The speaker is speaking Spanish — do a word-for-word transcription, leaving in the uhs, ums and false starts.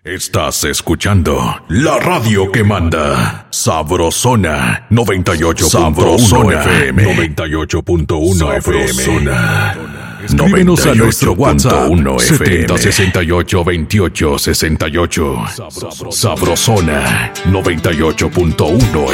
Estás escuchando la radio que manda. Sabrosona noventa y ocho punto uno F M. noventa y ocho punto uno F M. Escríbenos a nuestro WhatsApp setenta sesenta y ocho veintiocho sesenta y ocho. Sabrosona noventa y ocho punto uno